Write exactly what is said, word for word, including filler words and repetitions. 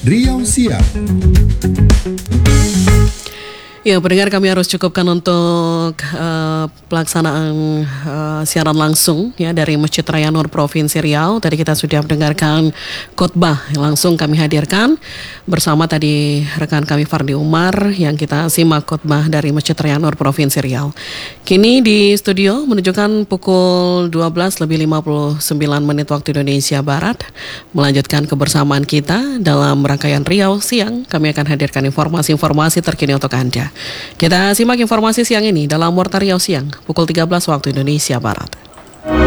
Riau Siang. Ya, pendengar, kami harus cukupkan untuk uh, pelaksanaan uh, siaran langsung ya dari Masjid Raya Nur Provinsi Riau. Tadi kita sudah mendengarkan khotbah yang langsung kami hadirkan bersama tadi rekan kami Fardi Umar yang kita simak khotbah dari Masjid Raya Nur Provinsi Riau. Kini di studio menunjukkan pukul dua belas lebih lima puluh sembilan menit waktu Indonesia Barat. Melanjutkan kebersamaan kita dalam rangkaian Riau Siang, kami akan hadirkan informasi-informasi terkini untuk Anda. Kita simak informasi siang ini dalam Warta Riau Siang pukul tiga belas waktu Indonesia Barat.